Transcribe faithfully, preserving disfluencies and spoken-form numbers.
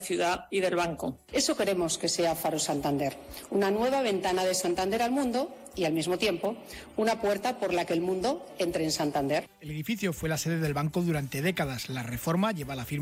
ciudad y del banco. Eso queremos que sea Faro Santander, una nueva ventana de Santander al mundo y, al mismo tiempo, una puerta por la que el mundo entre en Santander. El edificio fue la sede del banco durante décadas. La reforma lleva la firma